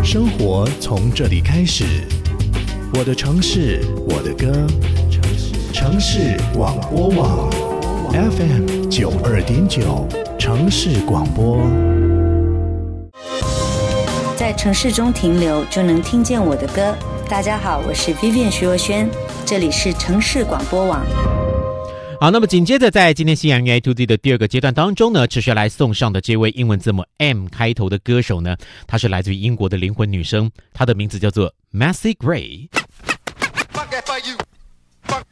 生活从这里开始。我的城市，我的歌，城市广播网 FM92.9，城市广播。 在城市中停留，就能听见我的歌。大家好，我是 Vivian 徐若瑄，这里是城市广播网。 好，那么紧接着在今天西洋音乐 A2Z 的第二个阶段当中呢，持续来送上的这位英文字母 M 开头的歌手呢，她是来自于英国的灵魂女声，她的名字叫做 Macy Gray。